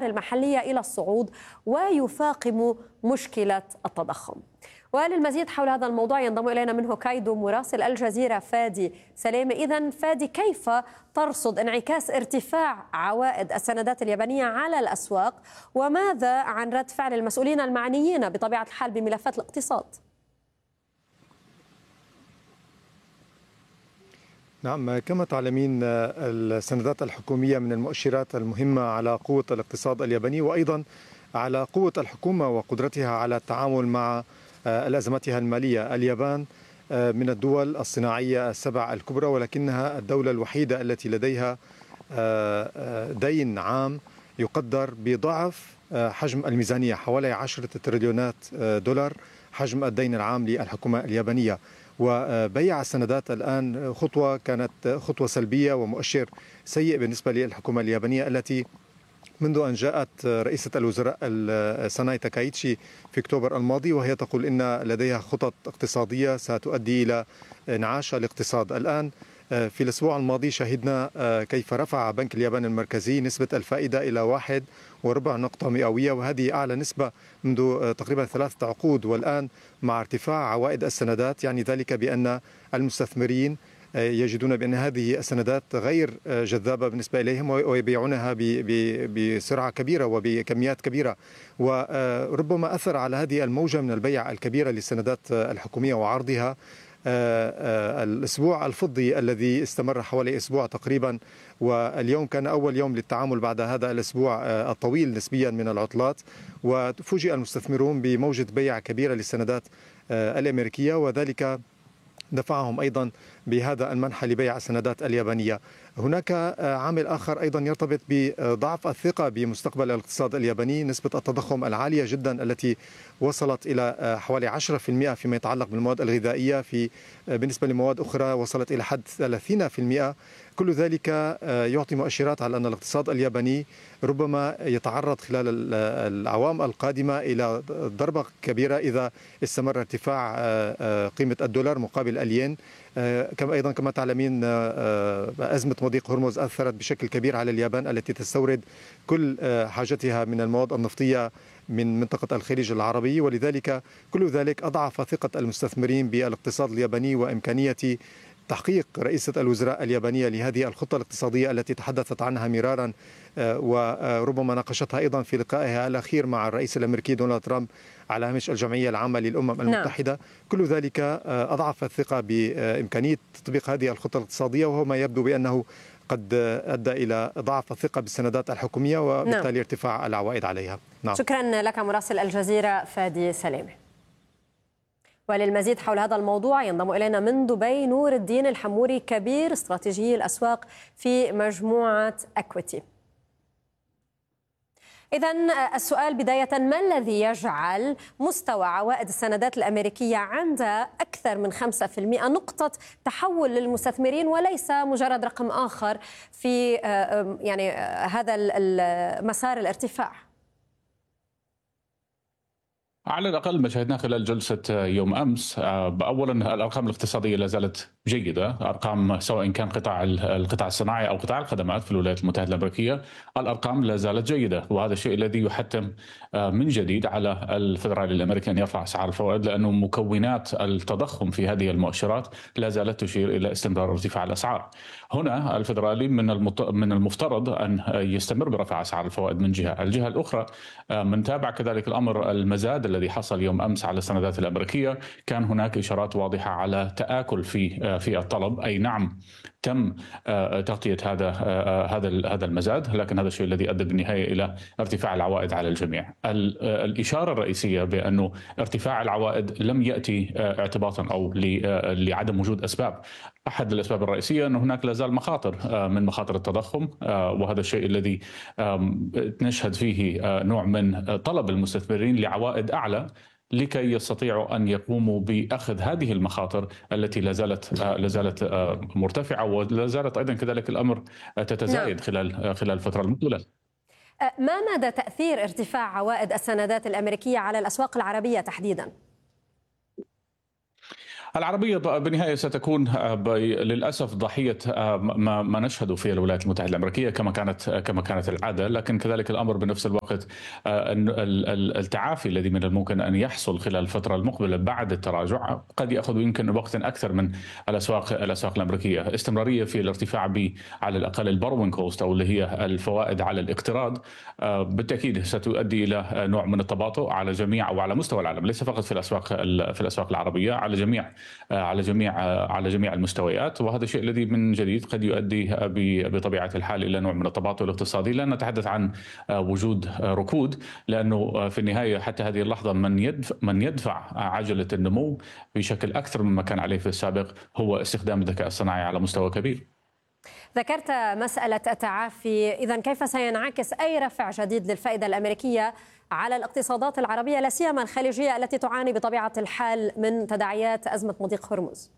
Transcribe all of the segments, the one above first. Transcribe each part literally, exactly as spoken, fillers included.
المحلية إلى الصعود ويفاقم مشكلة التضخم. وللمزيد حول هذا الموضوع ينضم إلينا من هوكايدو مراسل الجزيرة فادي سلامة. إذن فادي، كيف ترصد انعكاس ارتفاع عوائد السندات اليابانية على الأسواق، وماذا عن رد فعل المسؤولين المعنيين بطبيعة الحال بملفات الاقتصاد؟ نعم، كما تعلمين السندات الحكومية من المؤشرات المهمة على قوة الاقتصاد الياباني، وأيضا على قوة الحكومة وقدرتها على التعامل مع الأزماتها المالية. اليابان من الدول الصناعية السبع الكبرى، ولكنها الدولة الوحيدة التي لديها دين عام يقدر بضعف حجم الميزانية، حوالي عشرة تريليونات دولار حجم الدين العام للحكومة اليابانية. وبيع السندات الآن خطوة كانت خطوة سلبية ومؤشر سيء بالنسبة للحكومة اليابانية، التي منذ أن جاءت رئيسة الوزراء ساناي تاكايتشي في أكتوبر الماضي وهي تقول إن لديها خطط اقتصادية ستؤدي إلى انعاش الاقتصاد. الآن في الأسبوع الماضي شهدنا كيف رفع بنك اليابان المركزي نسبة الفائدة إلى واحد وربع نقطة مئوية، وهذه أعلى نسبة منذ تقريبا ثلاثة عقود. والآن مع ارتفاع عوائد السندات يعني ذلك بأن المستثمرين يجدون بأن هذه السندات غير جذابة بالنسبة إليهم ويبيعونها بسرعة كبيرة وبكميات كبيرة، وربما أثر على هذه الموجة من البيع الكبيرة للسندات الحكومية وعرضها الأسبوع الفضي الذي استمر حوالي أسبوع تقريبا، واليوم كان أول يوم للتعامل بعد هذا الأسبوع الطويل نسبيا من العطلات، وفوجئ المستثمرون بموجة بيع كبيرة للسندات الأمريكية، وذلك دفعهم أيضا بهذا المنحى لبيع السندات اليابانية. هناك عامل آخر أيضا يرتبط بضعف الثقة بمستقبل الاقتصاد الياباني، نسبة التضخم العالية جدا التي وصلت إلى حوالي عشرة بالمئة فيما يتعلق بالمواد الغذائية، في بالنسبة لمواد أخرى وصلت إلى حد ثلاثين بالمئة. كل ذلك يعطي مؤشرات على أن الاقتصاد الياباني ربما يتعرض خلال الأعوام القادمة إلى ضربة كبيرة إذا استمر ارتفاع قيمة الدولار مقابل الين. كما أيضا كما تعلمين أزمة مضيق هرمز أثرت بشكل كبير على اليابان التي تستورد كل حاجتها من المواد النفطية من منطقة الخليج العربي، ولذلك كل ذلك أضعف ثقة المستثمرين بالاقتصاد الياباني وإمكانية تحقيق رئيسة الوزراء اليابانية لهذه الخطة الاقتصادية التي تحدثت عنها مرارا وربما ناقشتها أيضا في لقائها الأخير مع الرئيس الأمريكي دونالد ترامب على هامش الجمعية العامة للأمم المتحدة. نعم. كل ذلك أضعف الثقة بإمكانية تطبيق هذه الخطة الاقتصادية، وهو ما يبدو بأنه قد أدى إلى ضعف الثقة بالسندات الحكومية وبالتالي نعم. ارتفاع العوائد عليها. نعم. شكرا لك مراسل الجزيرة فادي سلامة. وللمزيد حول هذا الموضوع ينضم إلينا من دبي نور الدين الحموري، كبير استراتيجي الأسواق في مجموعة أكويتي. إذن السؤال بداية، ما الذي يجعل مستوى عوائد السندات الأمريكية عند أكثر من خمسة بالمئة نقطة تحول للمستثمرين وليس مجرد رقم آخر في يعني هذا المسار الارتفاع؟ على الأقل ما شاهدناه خلال جلسة يوم أمس، أولا الأرقام الاقتصادية لا زالت جيدة، أرقام سواء كان قطاع القطاع الصناعي أو قطاع الخدمات في الولايات المتحدة الأمريكية، الأرقام لا زالت جيدة، وهذا الشيء الذي يحتم من جديد على الفدرالي الأمريكي أن يرفع أسعار الفوائد، لأنه مكونات التضخم في هذه المؤشرات لا زالت تشير إلى استمرار ارتفاع الأسعار. هنا الفدرالي من من المفترض أن يستمر برفع أسعار الفوائد من جهة، الجهة الأخرى من تابع كذلك الأمر المزاد الذي حصل يوم أمس على السندات الأمريكية، كان هناك إشارات واضحة على تآكل في في الطلب، أي نعم تم تغطية هذا هذا هذا المزاد، لكن هذا الشيء الذي أدى بالنهاية إلى ارتفاع العوائد على الجميع. الإشارة الرئيسية بأنه ارتفاع العوائد لم يأتي اعتباطا أو لعدم وجود أسباب. أحد الأسباب الرئيسية أن هناك لا زال مخاطر من مخاطر التضخم، وهذا الشيء الذي نشهد فيه نوع من طلب المستثمرين لعوائد أعلى لكي يستطيعوا أن يقوموا بأخذ هذه المخاطر التي لا زالت لا زالت مرتفعة، ولا زالت أيضا كذلك الأمر تتزايد خلال خلال الفترة المقبلة. ما مدى تأثير ارتفاع عوائد السندات الأمريكية على الأسواق العربية تحديدا؟ العربية بالنهاية ستكون للأسف ضحية ما نشهده في الولايات المتحدة الأمريكية كما كانت كما كانت العادة، لكن كذلك الأمر بنفس الوقت التعافي الذي من الممكن أن يحصل خلال الفترة المقبلة بعد التراجع قد يأخذ يمكن وقتا أكثر من الأسواق الأسواق الأمريكية. استمرارية في الارتفاع ب على الأقل البوروينج كوست أو اللي هي الفوائد على الاقتراض بالتأكيد ستؤدي إلى نوع من التباطؤ على جميع أو على مستوى العالم، ليس فقط في الأسواق في الأسواق العربية، على جميع على جميع على جميع المستويات. وهذا الشيء الذي من جديد قد يؤدي بطبيعة الحال إلى نوع من التباطؤ الاقتصادي. لا نتحدث عن وجود ركود، لأنه في النهاية حتى هذه اللحظة من يدفع من يدفع عجلة النمو بشكل أكثر مما كان عليه في السابق هو استخدام الذكاء الصناعي على مستوى كبير. ذكرت مسألة التعافي، إذن كيف سينعكس أي رفع جديد للفائدة الأمريكية على الاقتصادات العربية لا سيما الخليجية التي تعاني بطبيعة الحال من تداعيات أزمة مضيق هرمز؟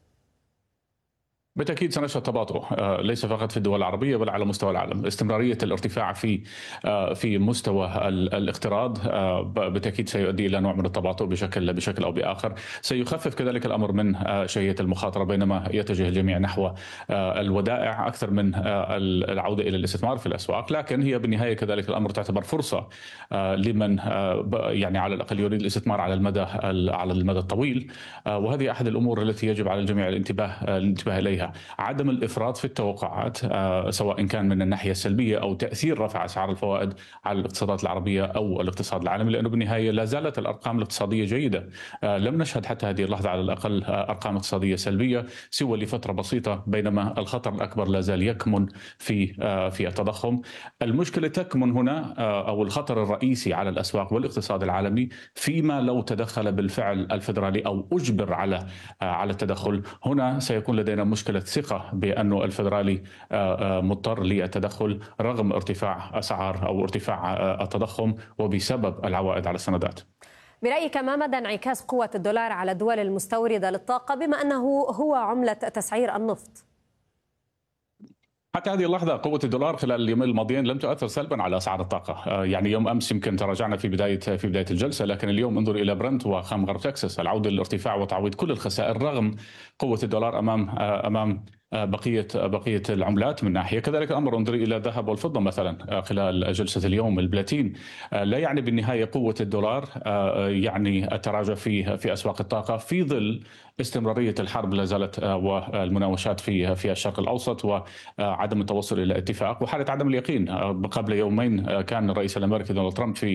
بالتأكيد سنشهد تباطؤ ليس فقط في الدول العربية بل على مستوى العالم. استمرارية الارتفاع في في مستوى الاقتراض بالتأكيد سيؤدي إلى نوع من التباطؤ بشكل بشكل أو بآخر. سيخفف كذلك الأمر من شهية المخاطرة بينما يتجه الجميع نحو الودائع أكثر من العودة إلى الاستثمار في الأسواق، لكن هي بالنهاية كذلك الأمر تعتبر فرصة لمن يعني على الأقل يريد الاستثمار على المدى على المدى الطويل، وهذه أحد الأمور التي يجب على الجميع الانتباه الانتباه إليها. عدم الإفراط في التوقعات سواء كان من الناحية السلبية أو تأثير رفع أسعار الفوائد على الاقتصادات العربية أو الاقتصاد العالمي، لأنه بالنهاية لا زالت الأرقام الاقتصادية جيدة. لم نشهد حتى هذه اللحظة على الأقل أرقام اقتصادية سلبية سوى لفترة بسيطة، بينما الخطر الأكبر لا زال يكمن في في التضخم. المشكلة تكمن هنا أو الخطر الرئيسي على الأسواق والاقتصاد العالمي فيما لو تدخل بالفعل الفيدرالي أو أجبر على على التدخل. هنا سيكون لدينا مشكلة ثقة بأنه الفيدرالي مضطر للتدخل رغم ارتفاع أسعار أو ارتفاع التضخم وبسبب العوائد على السندات. برأيك ما مدى انعكاس قوة الدولار على الدول المستوردة للطاقة بما أنه هو عملة تسعير النفط؟ حتى هذه اللحظة قوة الدولار خلال اليومين الماضيين لم تؤثر سلبا على أسعار الطاقة. يعني يوم أمس يمكن تراجعنا في بداية في بداية الجلسة، لكن اليوم انظر إلى برنت وخام غرب تكساس العودة للارتفاع وتعويض كل الخسائر رغم قوة الدولار أمام أمام بقية بقية العملات من ناحية. كذلك الأمر انظري إلى الذهب والفضة مثلا خلال جلسة اليوم. البلاتين لا يعني بالنهاية قوة الدولار يعني التراجع في في أسواق الطاقة في ظل استمرارية الحرب لا زالت والمناوشات في في الشرق الأوسط وعدم التوصل إلى اتفاق وحالة عدم اليقين. قبل يومين كان الرئيس الأمريكي دونالد ترامب في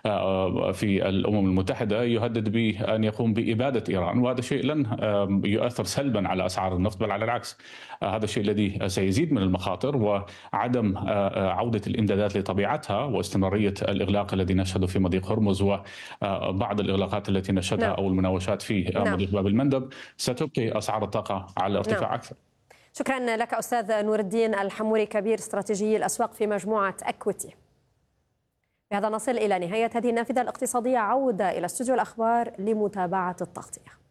في الأمم المتحدة يهدد بأن يقوم بإبادة إيران، وهذا شيء لن يؤثر سلبا على أسعار النفط بل على العكس. هذا الشيء الذي سيزيد من المخاطر وعدم عودة الإمدادات لطبيعتها واستمرارية الإغلاق الذي نشهده في مضيق هرمز وبعض الإغلاقات التي نشهدها نعم. أو المناوشات في نعم. مضيق باب المندب ستبقي أسعار الطاقة على ارتفاع نعم. أكثر. شكرا لك أستاذ نور الدين الحموري كبير استراتيجي الأسواق في مجموعة أكويتي. بهذا نصل إلى نهاية هذه النافذة الاقتصادية. عودة إلى استوديو الأخبار لمتابعة التغطية.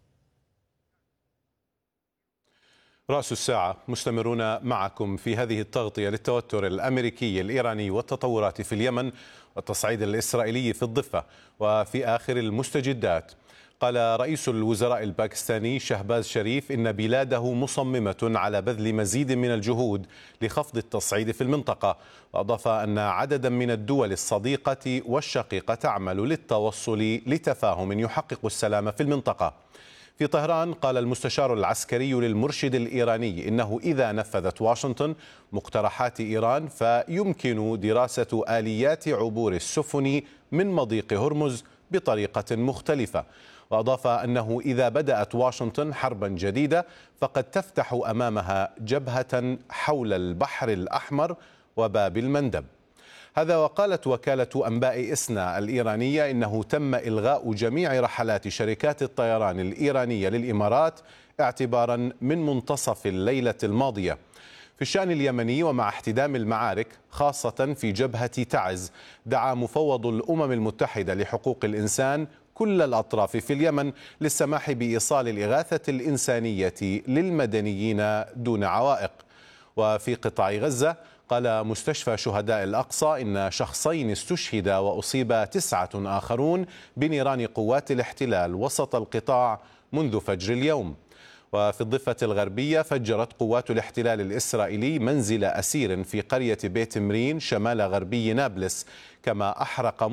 رأس الساعة مستمرون معكم في هذه التغطية للتوتر الأمريكي الإيراني والتطورات في اليمن والتصعيد الإسرائيلي في الضفة. وفي آخر المستجدات قال رئيس الوزراء الباكستاني شهباز شريف إن بلاده مصممة على بذل مزيد من الجهود لخفض التصعيد في المنطقة، وأضاف أن عددا من الدول الصديقة والشقيقة تعمل للتوصل لتفاهم يحقق السلام في المنطقة. في طهران قال المستشار العسكري للمرشد الإيراني إنه إذا نفذت واشنطن مقترحات إيران فيمكن دراسة آليات عبور السفن من مضيق هرمز بطريقة مختلفة. وأضاف أنه إذا بدأت واشنطن حربا جديدة فقد تفتح أمامها جبهة حول البحر الأحمر وباب المندب. هذا وقالت وكالة أنباء إسنا الإيرانية إنه تم إلغاء جميع رحلات شركات الطيران الإيرانية للإمارات اعتبارا من منتصف الليلة الماضية. في الشأن اليمني ومع احتدام المعارك خاصة في جبهة تعز، دعا مفوض الأمم المتحدة لحقوق الإنسان كل الأطراف في اليمن للسماح بإيصال الإغاثة الإنسانية للمدنيين دون عوائق. وفي قطاع غزة قال مستشفى شهداء الأقصى إن شخصين استشهدا وأصيب تسعة آخرون بنيران قوات الاحتلال وسط القطاع منذ فجر اليوم. وفي الضفة الغربية فجرت قوات الاحتلال الإسرائيلي منزل أسير في قرية بيت مرين شمال غربي نابلس، كما أحرق